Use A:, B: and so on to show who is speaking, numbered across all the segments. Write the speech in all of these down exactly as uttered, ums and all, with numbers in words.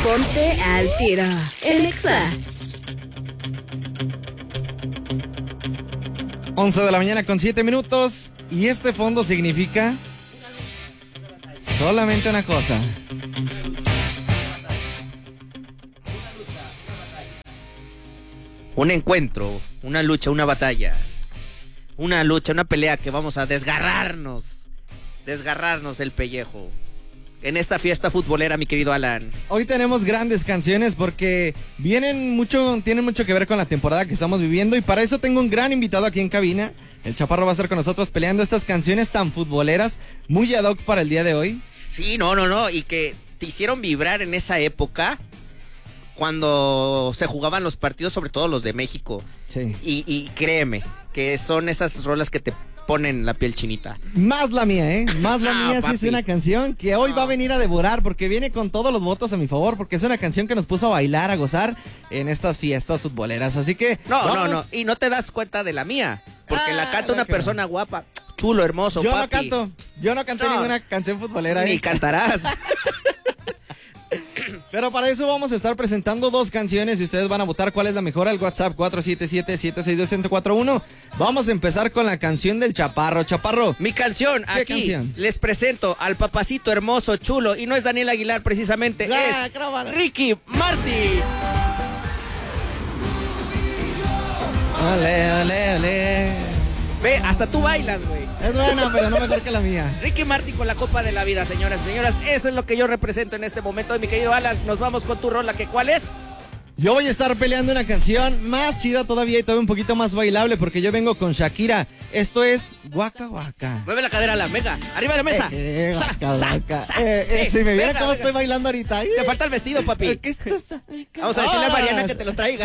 A: Ponte al tiro. En Exa.
B: once de la mañana con siete minutos. Y este fondo significa solamente una cosa.
C: Un encuentro, una lucha, una batalla. Una lucha, una pelea que vamos a desgarrarnos. Desgarrarnos el pellejo. En esta fiesta futbolera, mi querido Alan.
B: Hoy tenemos grandes canciones porque vienen mucho, tienen mucho que ver con la temporada que estamos viviendo. Y para eso tengo un gran invitado aquí en cabina. El Chaparro va a estar con nosotros peleando estas canciones tan futboleras, muy ad hoc para el día de hoy.
C: Sí, no, no, no. Y que te hicieron vibrar en esa época cuando se jugaban los partidos, sobre todo los de México.
B: Sí.
C: Y, y créeme, que son esas rolas que te ponen la piel chinita.
B: Más la mía, ¿eh? Más la
C: Ah,
B: mía, sí
C: papi.
B: es una canción que hoy va a venir a devorar porque viene con todos los votos a mi favor, porque es una canción que nos puso a bailar, a gozar en estas fiestas futboleras. Así que...
C: No,
B: vamos.
C: no, no. Y no te das cuenta de la mía, porque
B: Ah,
C: la canta una
B: ok.
C: persona guapa, chulo, hermoso,
B: Yo
C: papi.
B: no canto, yo no canté
C: No.
B: ninguna canción futbolera.
C: Ni
B: ¿eh?
C: cantarás.
B: Pero para eso vamos a estar presentando dos canciones y ustedes van a votar cuál es la mejor al WhatsApp cuatro siete siete, siete seis dos, uno cuatro uno. Vamos a empezar con la canción del Chaparro. Chaparro,
C: Mi canción,
B: ¿Qué
C: aquí
B: canción?
C: les presento al papacito hermoso, chulo, y no es Daniel Aguilar precisamente,
B: Ya,
C: es
B: grábala.
C: Ricky Martin.
B: ole, ole, ole.
C: Ve, hasta tú bailas, güey.
B: Es buena, pero no mejor que la mía.
C: Ricky Martin con la Copa de la Vida, señoras y señoras. Eso es lo que yo represento en este momento. Y mi querido Alan, nos vamos con tu rola, que ¿cuál es?
B: Yo voy a estar peleando una canción más chida todavía y todavía un poquito más bailable porque yo vengo con Shakira. Esto es Waka Waka.
C: Mueve la cadera, Alan, venga, arriba de la mesa.
B: Eh, eh,
C: Sa,
B: Waka
C: sa,
B: Waka.
C: sa.
B: Eh, eh,
C: Eh,
B: si me vieran
C: venga,
B: cómo
C: venga.
B: estoy bailando ahorita.
C: Te falta el vestido, papi.
B: ¿Qué estás cerca?
C: Vamos a decirle a Mariana
B: Ah.
C: que te lo traiga.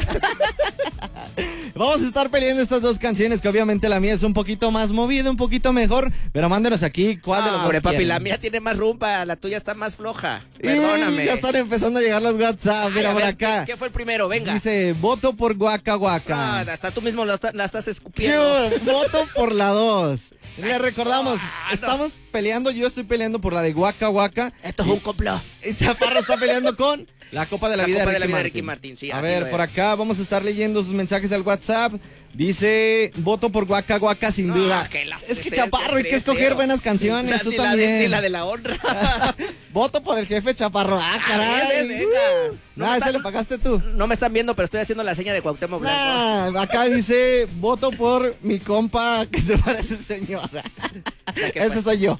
B: Vamos a estar peleando estas dos canciones que obviamente la mía es un poquito más movida, un poquito mejor, pero mándenos aquí cuál de los dos
C: Hombre, papi,
B: quieren.
C: la mía tiene más rumba, la tuya está más floja.
B: Y
C: Perdóname.
B: ya están empezando a llegar los WhatsApp,
C: Ay,
B: mira
C: a
B: por
C: ver,
B: acá.
C: ¿qué, qué fue el primero? Venga.
B: Dice, voto por Waka
C: Ah,
B: Waka.
C: hasta tú mismo la, está- la estás escupiendo.
B: Yo voto por la dos. Le recordamos,
C: Ah, no.
B: estamos peleando, yo estoy peleando por la de Waka Waka.
C: Esto es un complot.
B: Y Chaparro está peleando con la Copa de la,
C: La
B: vida,
C: Copa
B: de
C: de la
B: Ricky
C: Vida de
B: Martin.
C: Ricky Martin, sí,
B: A
C: así
B: ver,
C: lo
B: por
C: es.
B: acá vamos a estar leyendo sus mensajes al WhatsApp. Dice, voto por Waka Waka sin
C: No,
B: duda.
C: que la-
B: Es que
C: ese-
B: Chaparro, hay
C: ese
B: que escoger
C: cero.
B: buenas canciones,
C: La-
B: tú
C: ni la de-
B: también.
C: ni la de la honra.
B: Voto por el jefe Chaparro. Ah,
C: Ah,
B: caray.
C: ven, venga. No
B: Nah,
C: me
B: ese
C: está-
B: le pagaste tú.
C: No me están viendo, pero estoy haciendo la seña de Cuauhtémoc Blanco.
B: Nah, acá dice, voto por mi compa que se parece señora.
C: ¿qué
B: Ese
C: fue?
B: soy yo.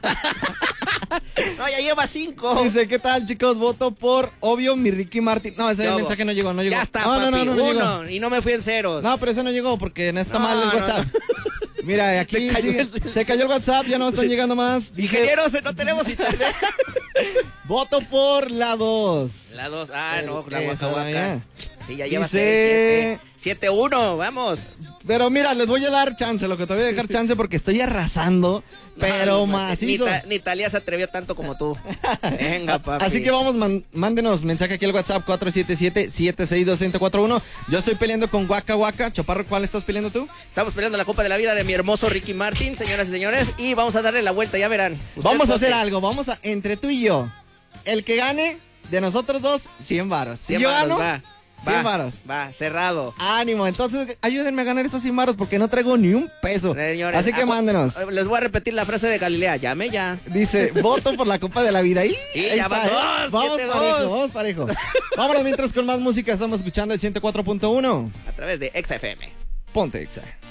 C: No, ya lleva cinco.
B: Dice, ¿qué tal, chicos? Voto por, obvio, mi Ricky Martin. No, ese
C: Yo,
B: mensaje no llegó, no llegó.
C: Ya está,
B: no,
C: papi.
B: no, no, no, no llegó.
C: Uno, y no me fui en ceros.
B: No, pero ese no llegó porque no está
C: No,
B: mal el
C: no,
B: WhatsApp. Mira, aquí
C: Se cayó
B: sigue-
C: el-
B: se cayó el WhatsApp, ya no están llegando más. Dije,
C: Ingenieros, no tenemos internet.
B: voto por la dos.
C: La dos, ah, no, la
B: Esa
C: Waka
B: es la
C: Waka.
B: mía.
C: Sí, ya lleva
B: Dice-
C: seis, siete. Siete, uno, vamos.
B: Pero mira, les voy a dar chance, lo que te voy a dejar chance porque estoy arrasando, pero
C: No,
B: macizo.
C: Ni, Ta- ni Talía se atrevió tanto como tú. Venga, papi.
B: Así que vamos, man- mándenos mensaje aquí al WhatsApp cuatro siete siete, siete seis dos, uno cuatro uno. Yo estoy peleando con Waka Waka. Chaparro, ¿cuál estás peleando tú?
C: Estamos peleando la Copa de la Vida de mi hermoso Ricky Martin, señoras y señores, y vamos a darle la vuelta, ya verán. Ustedes
B: Vamos a hacer
C: voten.
B: algo, vamos a, entre tú y yo, el que gane de nosotros dos, cien varos. Si
C: cien
B: yo
C: varos,
B: gano,
C: va,
B: cien
C: va,
B: varos.
C: Va, cerrado.
B: Ánimo, entonces ayúdenme a ganar esos cien varos porque no traigo ni un peso.
C: Señores,
B: Así que
C: ah,
B: mándenos.
C: Les voy a repetir la frase de Galilea, llame ya.
B: Dice, voto por la Copa de la Vida. Y
C: Y
B: ahí
C: ya
B: está,
C: van
B: ¿eh?
C: dos,
B: Vamos
C: siete,
B: parejo,
C: dos.
B: vamos parejo. Vámonos mientras con más música, estamos escuchando el ciento cuatro punto uno.
C: A través de Exa F M.
B: Ponte Exa.